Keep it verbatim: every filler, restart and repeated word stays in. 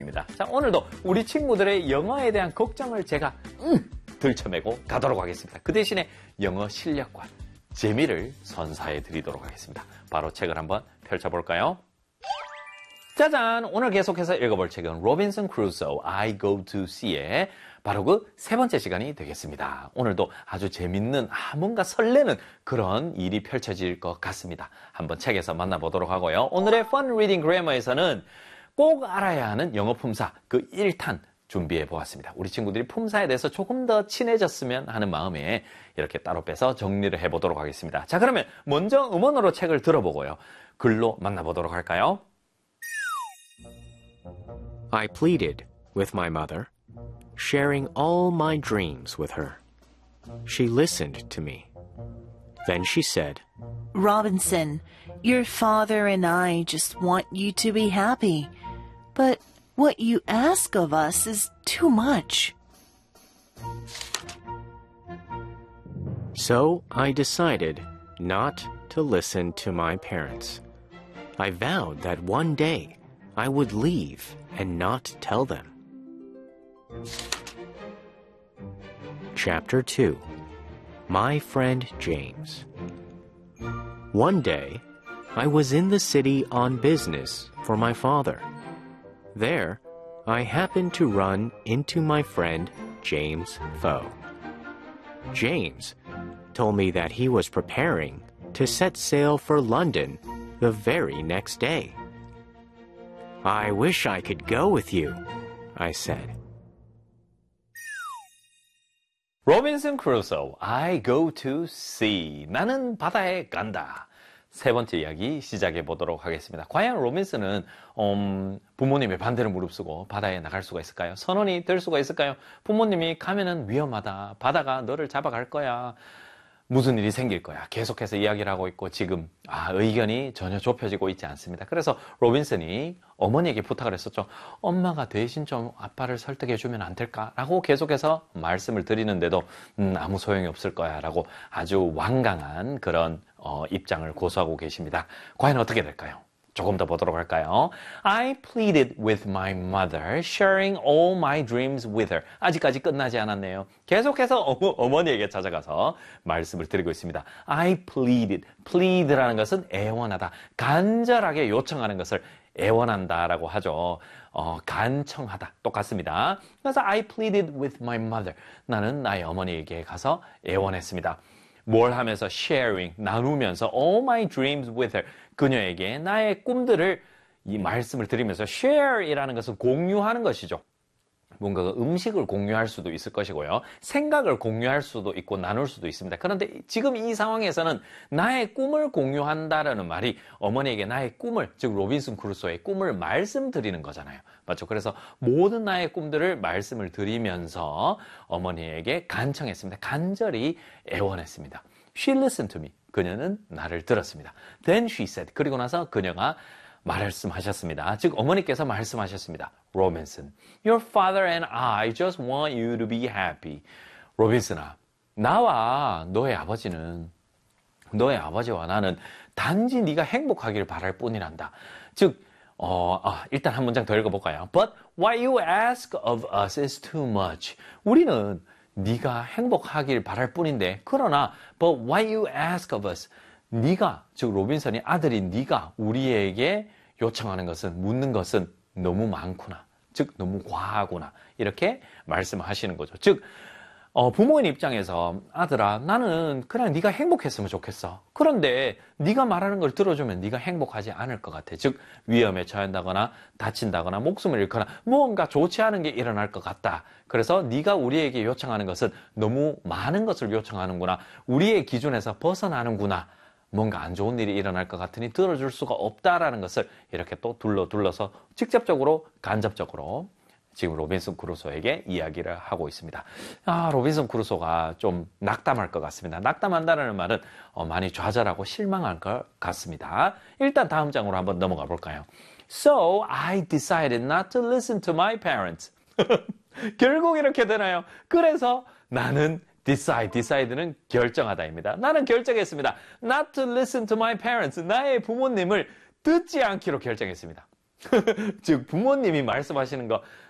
입니다. 자, 오늘도 우리 친구들의 영어에 대한 걱정을 제가 음, 들쳐매고 가도록 하겠습니다. 그 대신에 영어 실력과 재미를 선사해 드리도록 하겠습니다. 바로 책을 한번 펼쳐볼까요? 짜잔! 오늘 계속해서 읽어볼 책은 로빈슨 크루소 I Go to Sea의 바로 그 세 번째 시간이 되겠습니다. 오늘도 아주 재밌는, 아, 뭔가 설레는 그런 일이 펼쳐질 것 같습니다. 한번 책에서 만나보도록 하고요. 오늘의 Fun Reading Grammar에서는 꼭 알아야 하는 영어 품사 그 일 탄 준비해 보았습니다. 우리 친구들이 품사에 대해서 조금 더 친해졌으면 하는 마음에 이렇게 따로 빼서 정리를 해보도록 하겠습니다. 자, 그러면 먼저 음원으로 책을 들어보고요. 글로 만나보도록 할까요? I pleaded with my mother, sharing all my dreams with her. She listened to me. Then she said, Robinson, your father and I just want you to be happy. But what you ask of us is too much. So I decided not to listen to my parents. I vowed that one day I would leave and not tell them. Chapter two. My Friend James. One day, I was in the city on business for my father. There, I happened to run into my friend James Foe. James told me that he was preparing to set sail for London the very next day. I wish I could go with you, I said. 로빈슨 크루소, I go to sea. 나는 바다에 간다. 세 번째 이야기 시작해 보도록 하겠습니다. 과연 로빈슨은 음, 부모님의 반대를 무릅쓰고 바다에 나갈 수가 있을까요? 선원이 될 수가 있을까요? 부모님이 가면은 위험하다. 바다가 너를 잡아갈 거야. 무슨 일이 생길 거야. 계속해서 이야기를 하고 있고 지금 아, 의견이 전혀 좁혀지고 있지 않습니다. 그래서 로빈슨이 어머니에게 부탁을 했었죠. 엄마가 대신 좀 아빠를 설득해 주면 안 될까? 라고 계속해서 말씀을 드리는데도 음, 아무 소용이 없을 거야 라고 아주 완강한 그런 어, 입장을 고수하고 계십니다. 과연 어떻게 될까요? 조금 더 보도록 할까요? I pleaded with my mother, sharing all my dreams with her. 아직까지 끝나지 않았네요. 계속해서 어머, 어머니에게 찾아가서 말씀을 드리고 있습니다. I pleaded. plead라는 것은 애원하다. 간절하게 요청하는 것을 애원한다라고 하죠. 어, 간청하다. 똑같습니다. 그래서 I pleaded with my mother. 나는 나의 어머니에게 가서 애원했습니다. 뭘 하면서 sharing, 나누면서 all my dreams with her. 그녀에게 나의 꿈들을 이 말씀을 드리면서 share이라는 것은 공유하는 것이죠. 뭔가 음식을 공유할 수도 있을 것이고요. 생각을 공유할 수도 있고 나눌 수도 있습니다. 그런데 지금 이 상황에서는 나의 꿈을 공유한다라는 말이 어머니에게 나의 꿈을, 즉 로빈슨 크루소의 꿈을 말씀드리는 거잖아요. 맞죠? 그래서 모든 나의 꿈들을 말씀을 드리면서 어머니에게 간청했습니다. 간절히 애원했습니다. She listened to me. 그녀는 나를 들었습니다. Then she said. 그리고 나서 그녀가 말씀하셨습니다. 즉 어머니께서 말씀하셨습니다. 로빈슨, your father and I just want you to be happy. 로빈슨아, 나와 너의 아버지는, 너의 아버지와 나는 단지 네가 행복하기를 바랄 뿐이란다. 즉 어, 아, 일단 한 문장 더 읽어볼까요? But what you ask of us is too much. 우리는 네가 행복하길 바랄 뿐인데, 그러나 but what you ask of us, 네가, 즉 로빈슨이 아들인 네가 우리에게 요청하는 것은, 묻는 것은 너무 많구나. 즉 너무 과하구나. 이렇게 말씀하시는 거죠. 즉 어, 부모인 입장에서 아들아, 나는 그냥 네가 행복했으면 좋겠어. 그런데 네가 말하는 걸 들어주면 네가 행복하지 않을 것 같아. 즉 위험에 처한다거나 다친다거나 목숨을 잃거나 무언가 좋지 않은 게 일어날 것 같다. 그래서 네가 우리에게 요청하는 것은 너무 많은 것을 요청하는구나. 우리의 기준에서 벗어나는구나. 뭔가 안 좋은 일이 일어날 것 같으니 들어줄 수가 없다라는 것을 이렇게 또 둘러 둘러서 직접적으로 간접적으로 지금 로빈슨 크루소에게 이야기를 하고 있습니다. 아, 로빈슨 크루소가 좀 낙담할 것 같습니다. 낙담한다는 말은 어, 많이 좌절하고 실망할 것 같습니다. 일단 다음 장으로 한번 넘어가 볼까요? So I decided not to listen to my parents. 결국 이렇게 되나요? 그래서 나는 decide, decide는 결정하다입니다. 나는 결정했습니다. Not to listen to my parents. 나의 부모님을 듣지 않기로 결정했습니다. 즉 부모님이 말씀하시는 거